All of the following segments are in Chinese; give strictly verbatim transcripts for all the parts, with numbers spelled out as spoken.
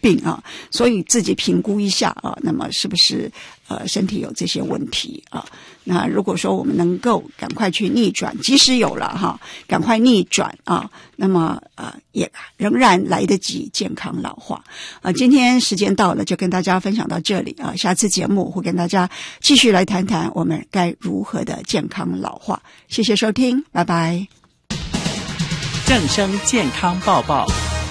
病啊，所以自己评估一下啊，那么是不是呃身体有这些问题啊？那如果说我们能够赶快去逆转，即使有了哈，赶快逆转啊，那么呃也仍然来得及健康老化啊。今天时间到了，就跟大家分享到这里啊，下次节目会跟大家继续来谈谈我们该如何的健康老化。谢谢收听，拜拜。 正声健康报报。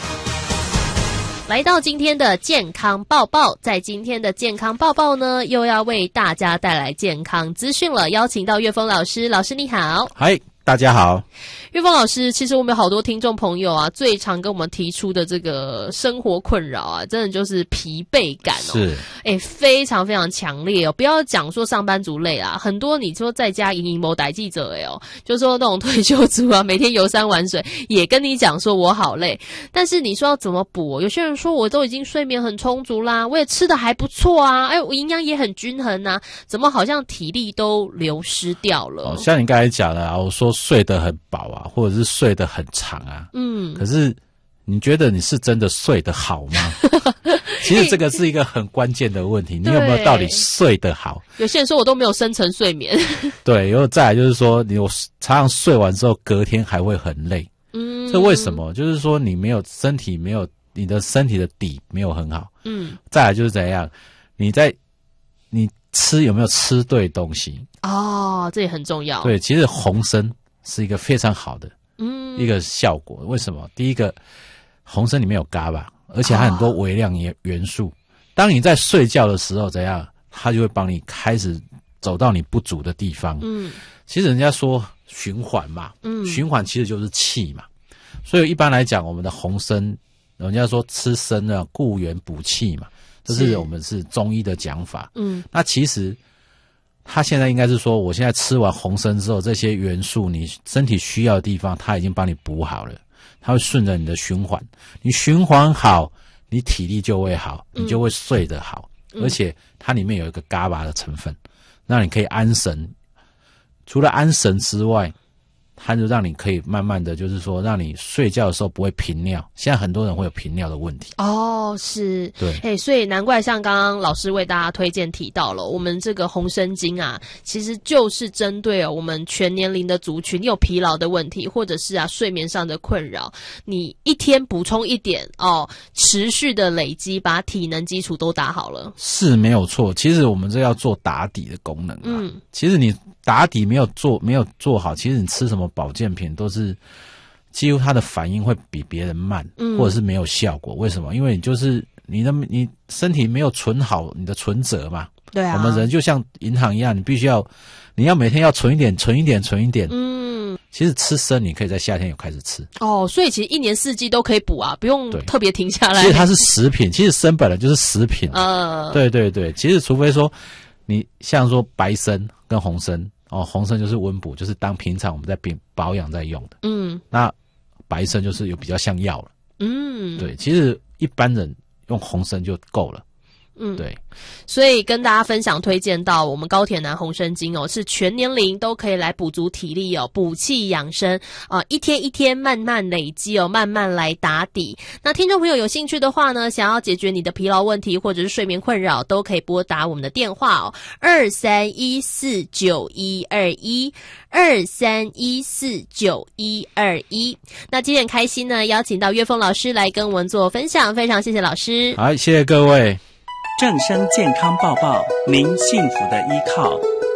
来到今天的健康报报，在今天的健康报报呢，又要为大家带来健康资讯了。邀请到岳峰老师，老师你好。 嗨，大家好。 岳峰老师，其实我们有好多听众朋友啊，最常跟我们提出的这个生活困扰啊，真的就是疲惫感哦， 是， 哎，非常非常强烈哦。不要讲说上班族累啊，很多你说在家营营谋逮记者哎哦，就说那种退休族啊，每天游山玩水，也跟你讲说我好累，但是你说要怎么补？有些人说我都已经睡眠很充足啦，我也吃得还不错啊，哎，我营养也很均衡啊，怎么好像体力都流失掉了？ 哦，像你刚才讲的啊，我说睡得很饱啊，或者是睡得很长啊，嗯，可是你觉得你是真的睡得好吗？其实这个是一个很关键的问题，你有没有到底睡得好？ 有些人说我都没有深层睡眠。 对，然后再来就是说，你我常常睡完之后，隔天还会很累。嗯，这为什么？就是说你没有身体没有你的身体的底没有很好。嗯，再来就是怎样，你在你吃有没有吃对东西？ 哦，这也很重要。 对，其实红参是一个非常好的嗯一个效果。为什么？第一个，红参里面有 G A B A， 而且还很多微量元素。哦，当你在睡觉的时候，怎样，它就会帮你开始走到你不足的地方。嗯，其实人家说循环嘛，嗯，循环其实就是气嘛。所以一般来讲，我们的红参，人家说吃参啊，固元补气嘛，这是我们是中医的讲法。嗯，那其实他现在应该是说，我现在吃完红参之后，这些元素你身体需要的地方，它已经帮你补好了，它会顺着你的循环，你循环好，你体力就会好，你就会睡得好，嗯，而且它里面有一个 G A B A 的成分，让你可以安神。除了安神之外，它就让你可以慢慢的，就是说，让你睡觉的时候不会频尿。现在很多人会有频尿的问题。 哦，是，对，哎，所以难怪像刚刚老师为大家推荐提到了，我们这个红参精啊，其实就是针对哦我们全年龄的族群，你有疲劳的问题，或者是啊睡眠上的困扰，你一天补充一点哦，持续的累积，把体能基础都打好了。 是没有错，其实我们这要做打底的功能啊。嗯，其实你打底没有做没有做好，其实你吃什么保健品都是几乎它的反应会比别人慢，嗯，或者是没有效果。为什么？因为你就是你的你身体没有存好你的存折嘛。 对啊， 我们人就像银行一样，你必须要你要每天要存一点存一点存一点。嗯，其实吃参你可以在夏天有开始吃。 哦，所以其实一年四季都可以补啊，不用特别停下来。 其实它是食品，其实参本来就是食品。呃，对对对，其实除非说你像说白参跟红参。哦，红参就是温补，就是当平常我们在保养在用的。嗯，那白参就是有比较像药了。嗯，对，其实一般人用红参就够了。嗯，对， 所以跟大家分享推荐到我们高铁南红参精哦，是全年龄都可以来补足体力哦，补气养生啊、呃，一天一天慢慢累积哦，慢慢来打底。那听众朋友有兴趣的话呢，想要解决你的疲劳问题或者是睡眠困扰，都可以拨打我们的电话哦，二三一四九一二一。二三一四九一二一。那今天很开心呢，邀请到岳峰老师来跟我们做分享，非常谢谢老师。 好，谢谢各位。 正声健康报报，您幸福的依靠。